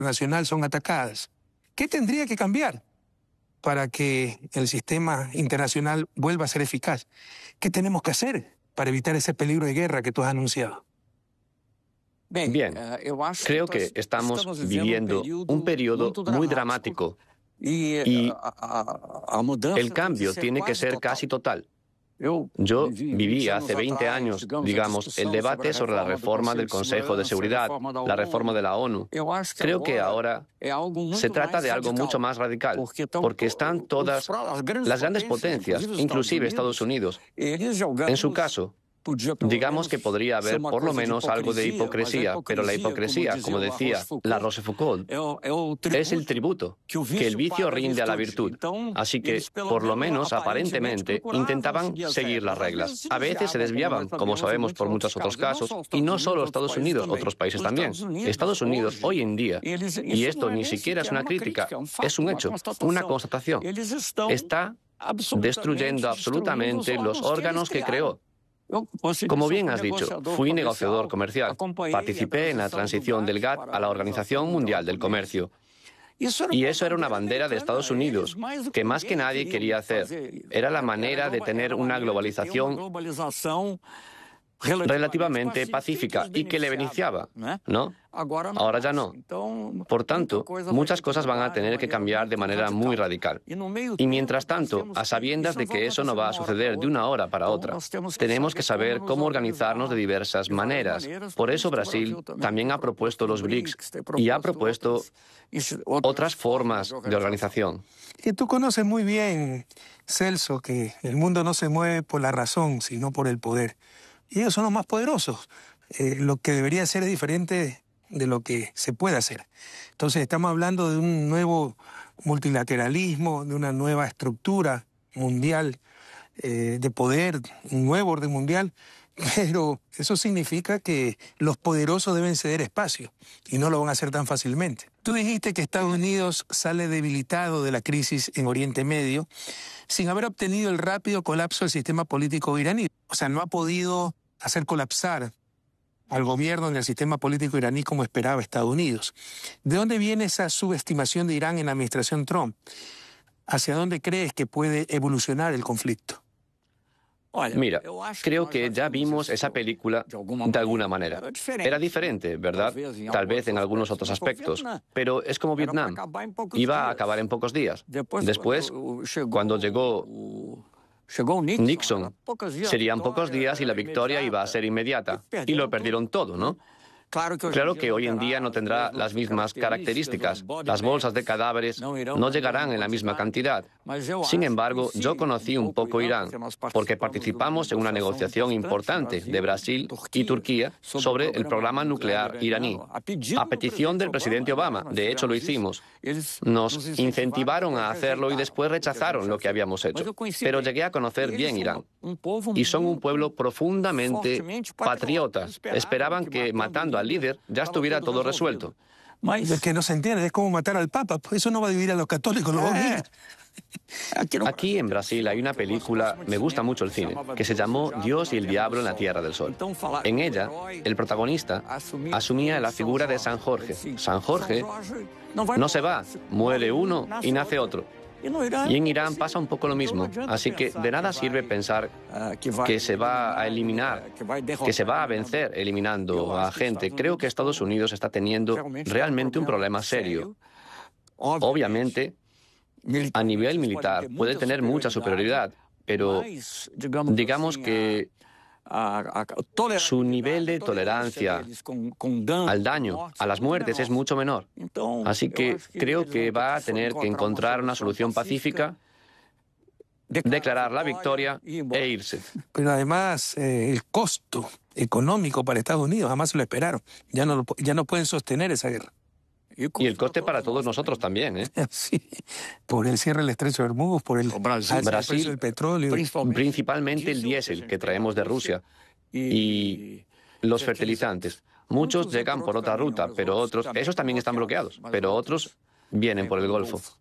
nacional son atacadas. ¿Qué tendría que cambiar para que el sistema internacional vuelva a ser eficaz? ¿Qué tenemos que hacer para evitar ese peligro de guerra que tú has anunciado? Bien, creo que estamos viviendo un periodo muy dramático y el cambio tiene que ser casi total. Yo viví hace 20 años, digamos, el debate sobre la reforma del Consejo de Seguridad, la reforma de la ONU. Creo que ahora se trata de algo mucho más radical, porque están todas las grandes potencias, inclusive Estados Unidos. En su caso, digamos que podría haber por lo menos algo de hipocresía, pero la hipocresía, como decía la Rochefoucauld, es el tributo que el vicio rinde a la virtud. Así que, por lo menos aparentemente, intentaban seguir las reglas. A veces se desviaban, como sabemos por muchos otros casos, y no solo Estados Unidos, otros países también. Estados Unidos, hoy en día, y esto ni siquiera es una crítica, es un hecho, una constatación, está destruyendo absolutamente los órganos que creó. Como bien has dicho, fui negociador comercial. Participé en la transición del GATT a la Organización Mundial del Comercio. Y eso era una bandera de Estados Unidos, que más que nadie quería hacer. Era la manera de tener una globalización relativamente pacífica y que le beneficiaba, ¿no? Ahora ya no. Por tanto, muchas cosas van a tener que cambiar de manera muy radical. Y mientras tanto, a sabiendas de que eso no va a suceder de una hora para otra, tenemos que saber cómo organizarnos de diversas maneras. Por eso Brasil también ha propuesto los BRICS y ha propuesto otras formas de organización. Y tú conoces muy bien, Celso, que el mundo no se mueve por la razón, sino por el poder. Y ellos son los más poderosos. Lo que debería ser es diferente de lo que se puede hacer. Entonces estamos hablando de un nuevo multilateralismo, de una nueva estructura mundial de poder, un nuevo orden mundial, pero eso significa que los poderosos deben ceder espacio y no lo van a hacer tan fácilmente. Tú dijiste que Estados Unidos sale debilitado de la crisis en Oriente Medio sin haber obtenido el rápido colapso del sistema político iraní. O sea, no ha podido hacer colapsar al gobierno ni al sistema político iraní como esperaba Estados Unidos. ¿De dónde viene esa subestimación de Irán en la administración Trump? ¿Hacia dónde crees que puede evolucionar el conflicto? Mira, creo que ya vimos esa película de alguna manera. Era diferente, ¿verdad? Tal vez en algunos otros aspectos, pero es como Vietnam. Iba a acabar en pocos días. Después, cuando llegó Nixon, serían pocos días y la victoria iba a ser inmediata. Y lo perdieron todo, ¿no? Claro que hoy en día no tendrá las mismas características. Las bolsas de cadáveres no llegarán en la misma cantidad. Sin embargo, yo conocí un poco Irán, porque participamos en una negociación importante de Brasil y Turquía sobre el programa nuclear iraní. A petición del presidente Obama, de hecho lo hicimos. Nos incentivaron a hacerlo y después rechazaron lo que habíamos hecho. Pero llegué a conocer bien Irán. Y son un pueblo profundamente patriota. Esperaban que matando al líder ya estuviera todo resuelto. Es que no se entiende, es como matar al Papa. Eso no va a dividir a los católicos, los va a unir. Aquí en Brasil hay una película, me gusta mucho el cine, que se llamó Dios y el Diablo en la Tierra del Sol. En ella, el protagonista asumía la figura de San Jorge. San Jorge no se va, muere uno y nace otro. Y en Irán pasa un poco lo mismo, así que de nada sirve pensar que se va a eliminar, que se va a vencer eliminando a gente. Creo que Estados Unidos está teniendo realmente un problema serio. Obviamente, a nivel militar puede tener mucha superioridad, pero digamos que su nivel de tolerancia al daño, a las muertes, es mucho menor. Así que creo que va a tener que encontrar una solución pacífica, declarar la victoria e irse. Pero además, el costo económico para Estados Unidos jamás se lo esperaron. Ya no pueden sostener esa guerra. Y el coste para todos nosotros también, ¿eh? Sí, por el cierre del Estrecho de Hormuz, por el precio del petróleo. Principalmente el diésel que traemos de Rusia y los fertilizantes. Muchos llegan por otra ruta, pero otros, esos también están bloqueados, pero otros vienen por el Golfo.